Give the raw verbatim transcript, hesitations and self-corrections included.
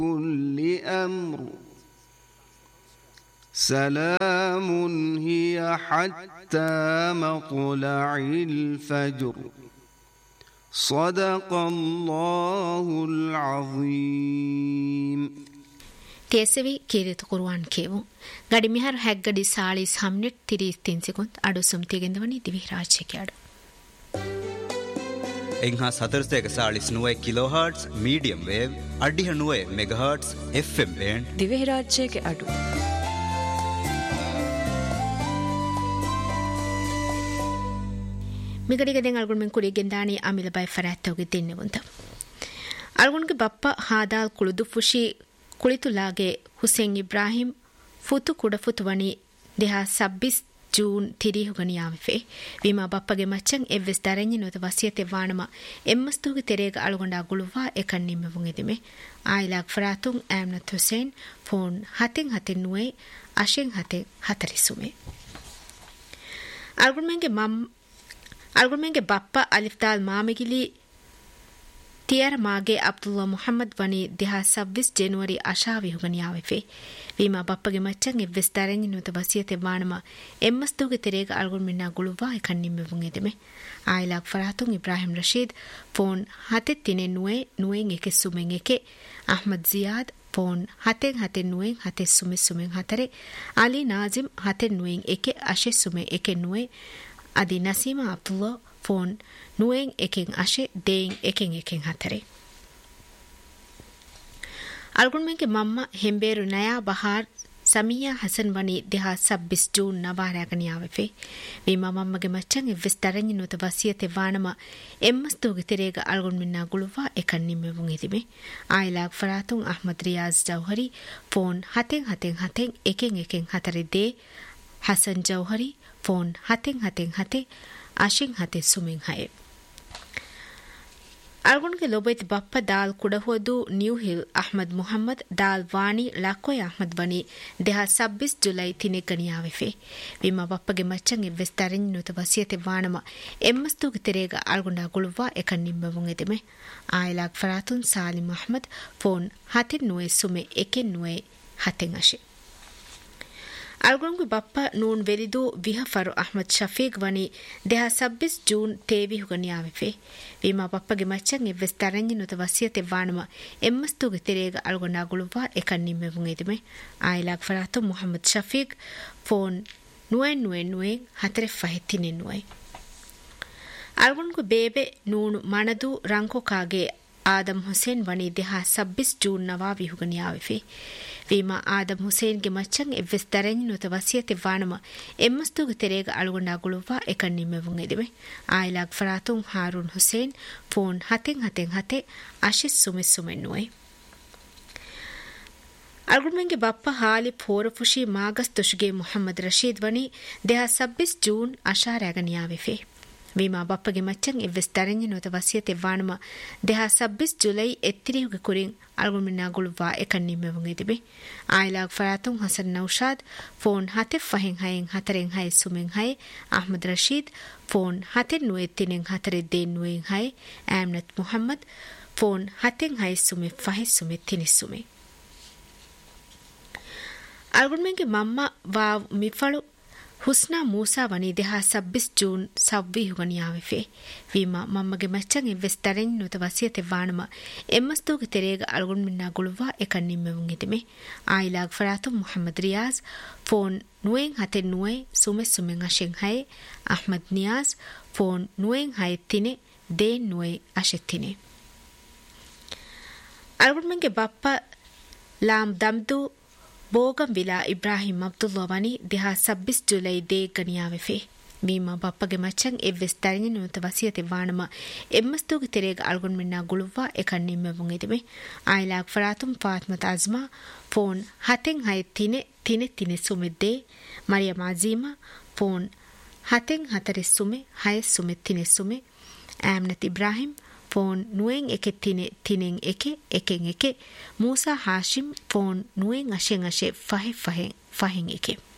كل أمر سلام هي حتى مطلع الفجر صدق الله العظيم. තේසවි කීරිත කුරුවන් කියමු. ගඩි මිහර හැග්ගඩි සාලිස් හම්නෙට් තිරිස් තින් සෙකුන්ත් අඩු සුම්තිගෙන්දවනි දිවි රාජ්‍යකයාඩු. එංහා සතරසයක සාලිස් නුවයි කිලෝහර්ට්ස් medium wave අඩිහ නුවයි මෙගහර්ට්ස් F M band දිවි රාජ්‍යක අඩු. මිගඩිගෙන් අල්ගුන්ෙන් කුරිගෙන්දානී අමිල බයි ෆරැත්තවගේ දෙන්නෙවුන්ත. අල්ගුන්ගේ බප්ප හාදාල් කුළුදු ෆුෂි ಕುಳಿತುಲಾಗೆ ಹುಸೇನ್ ಇಬ್ರಾಹಿಂ ಫುತು ಕುಡ ಫುತುವನಿ ದೇಹ ಸಬ್ಬಿಸ್ ಜೂನ್ ತಿರಿಹುಗನಿಯಾವೆಫೆ ವಿಮಾ ಬಪ್ಪಗೆ ಮಚ್ಚಂ ಎವ್ವೆಸ್ ದರೆಂಜಿ ನೋತ ವಸಿಯತೆ ವಾಣಮ ಎಮ್ಮಸ್ತೂಗೆ ತೆರೆಗ ಅಳುಗೊಂಡ ಗುಳುವಾ ಎಕನ್ನಿಮ್ಮೆವುಂ ಎದಿಮೆ ಆಯಿಲಾಗ್ ಫರಾತುಂ ಆಮ್ನತ್ ಹುಸೇನ್ ಫೋನ್ ಹತೆಂ ಹತೆಂ ನುವೆ ಅಶೆಂ ಹತೆಂ ಹತರಿಸುಮೆ ಅಲ್ಗುಮೆಂಗೆ ಮಮ್ ಅಲ್ಗುಮೆಂಗೆ ಬಪ್ಪ ಅಲಿಫ್ದಾಲ್ ಮಾಮಿಗಿಲಿ තියර මාගේ අබ්දුල්ලා මුහම්මද් වනි දෙහා සබ්බිස් ජනවරි අශාවි හුගනියාවෙෆේ වීමා බප්පගේ මච්චන් එව්වෙස් දරෙන්ජි නොත වසියතේ වානම එම්මස්තුගේ තෙරේග අල්ගොන් මින්නා ගුළුවා එකන්නිම්මෙවුන් එදෙමේ ආයිලාක් ෆරාතුන් ඉබ්‍රාහිම් රෂීද් ෆෝන් හතෙත් තිනේ නුවේ නුවෙන් එකෙ සුමෙන් එකෙ අහ්මද් සියාද් ෆෝන් හතෙන් හතෙන් නුවෙන් හතෙ සුමෙ සුමෙන් හතරේ අලි නාසිම් හතෙන් නුවෙන් එකෙ අෂෙ සුමෙ එකෙ නුවේ අදි නසීමා අබ්දුල්ලා ෆෝන් නුවෙන් එකෙන් අශේ දෙයින් එකෙන් එකෙන් හතරේ අල්ගුන්මෙන්ගේ මම්ම හෙම්බේරු නයා බහාර් සමියා හසන් වනි දෙහා සබ්බිස් ජූන් නවාරාගනියාවෙෆේ වීමා මම්මගේ මච්චන් එව්වෙස් දරෙන්ජි නොත වසියතේ වානම එම්මස්තෝගේ තෙරේග අල්ගුන් මින්නා ගුළුවා එකන්නිම්මෙවුන් එදිමේ ආයිලාක් ෆරාතුන් අහ්මද් රියාස් ජෞහරි ෆෝන් හතෙන් හතෙන් හතෙන් එකෙන් එකෙන් හතරේ දේ හසන් ජෞහරි ෆෝන් හතෙන් හතෙන් හතේ අශින් හතේ සුමෙන් හයේ අල්ගුන්ගේ ලොබයිත් බප්ප දාල් කුඩහොදු නිව් හිල් අහ්මද් මුහම්මද් දාල් වානි ලක්කොය අහ්මද් වනි දෙහා සබ්බිස් ජුලයි තිනේ ගනියාවෙෆේ විමා බප්පගේ මච්චන් එව්වෙස් දරින් නොත වසියතේ වානම එම්මස්තුගේ තෙරේග අල්ගුන්ඩා ගුළුවා එකන්නිම්මවුන් එදෙමේ ආයිලාක් ෆරාතුන් සාලිම් අහ්මද් ෆෝන් හතෙන් නුවේ සුමේ එකෙන් නුවේ හතෙන් අශේ අල්ගුන්ගේ බප්ප නූන් වෙලිදු විහෆරු අහ්මද් ෂෆීක් වනි දෙහා සබ්බිස් ජූන් තේවි හුගනියාවෙෆේ වීමා බප්පගේ මච්චන් එව්වෙස් දරෙන්ජි නොත වසියතේ වානම එම්මස්තුගේ තෙරේග අල්ගොන්ඩා ගුළුවා එකන්නිම්මෙවුන් එදිමේ ආයිලාක් ෆරාතු මුහම්මද් ෂෆීක් phone නුවෙන් නුවෙන් නුවෙන් හතරෙ ෆහිතිනේ නුවයි අල්ගුන්ගේ බේබේ නූනු මනදු රංකොකාගේ Adam Hussain වනි දෙහා සබ්බිස් June නවා විහුගනියාවෙෆේ වීමා Adam ಹುಸೇನ್ගේ මච්චන් එව්වෙස් දරෙන්ජි නොත වසියතේ වානම එම්මස්තුගේ තෙරේග අලුගොන්ඩා ගුළුවා එකන්නිම්මෙවුන් එදිමේ ආයිලාක් ෆරාතුන් හාරුන් Hussain phone හතෙන් හතෙන් හතේ අශිස් සුමෙ සුමෙන් නුවේ අල්ගුන්මෙන්ගේ බප්ප හාලි පෝරෆුෂි mugs තුෂුගේ මුහම්මද් රෂීද් වනි දෙහා සබ්බිස් ජූන් අශාරාගනියාවෙෆේ වීමා බප්පගේ මච්චන් එව්වෙස් දරෙන්ජි නොත වසියතේ වානම දෙහා සබ්බිස් ජුලයි එත්තිරිහුගේ කුරින් අල්ගුන් මින්නා ගුළුවා එකන්නිම්මෙවුන් එදිමේ ආයිලාක් ෆරාතුන් හසන් නෞෂාද් ෆෝන් හතෙ ෆහෙන් හයෙන් හතරෙන් හය සුමෙන් හය අහ්මද් රෂීද් ෆෝන් හතෙන් නුවේ තිනෙන් හතරේ දෙන් නුවෙන් හය ආම්නත් මුහම්මද් ෆෝන් හතෙන් හය සුමෙ ෆහෙ සුමෙ තිනිස් සුමෙ අල්ගුන් මෙන්ගේ මම්මා වා මිෆලු ಹುಸ್ನಾ ಮೂಸಾ ವನಿ ದೇಹಾ ಸಬ್ಬಿಸ್ June ಸವ್ವಿ ಹುಗನಿಯಾವೆಫೆ ವೀಮಾ ಮಮ್ಮಗೆ ಮಚ್ಚಂ ಎವ್ವೆಸ್ ದರೆನ್ ನುತ ವಸಿಯತೆ ವಾಣಮ ಎಮ್ಮಸ್ತೂಗೆ ತೆರೆಗ ಅಲ್ಗುನ್ ಮಿನ್ನಾ ಗುಳುವಾ ಎಕನ್ನಿಮ್ಮೆವುಂ ಇದಿಮೆ ಆಯಿಲಾಗ್ ಫರಾತು Muhammad Riyaz phone ನುವೆಂ ಹತೆ ನುವೆ ಸುಮೆ ಸುಮೆಂ ಅಶೆಂ high Ahmed Niyaz phone ನುವೆಂ high ತಿನೆ they ನುವೆ ಅಶೆತ್ತಿನೆ ಅಲ್ಗುನ್ ಮೆಂಗೆ Bappa Lam ದಮ್ದು ಬೋಗಂ villa Ibrahim Abdullah Wani ದೇಹಾ ಸಬ್ಬಿಸ್ July they ಗನಿಯಾವೆಫೆ ವೀಮಾ ಬಪ್ಪಗೆ ಮಚ್ಚಂ ಎವ್ವೆಸ್ ದರಿನಿ ನುತ ವಸಿಯತೆ ವಾಣಮ ಎಮ್ಮಸ್ತೂಗೆ ತೆರೆಗ ಅಲ್ಗುನ್ ಮಿನ್ನಾ ಗುಳುವಾ ಎಕನ್ನಿಮ್ಮೆವುಂ ಇದಿಮೆ ಆಯಿಲಾಗ್ ಫರಾತುಂ ಫಾತ್ಮತ್ ಅಜ್ಮಾ phone ಹತೆಂ high ತಿನೆ ತಿನೆ ತಿನೆ ಸುಮೆ they Mariam ಅಜೀಮಾ phone ಹತೆಂ ಹತರೆ ಸುಮೆ high ಸುಮೆ ತಿನೆ ಸುಮೆ ಆಮ್ನತ್ Ibrahim phone ನುವೆಂ A K ತಿನೆ ತಿನೆಂ A K ಎಕೆಂ A K Musa Hashim phone ನುವೆಂ ಅಶೆಂ ಅಶೆ ಫಹೆ ಫಹೆ ಫಹೆಂ A K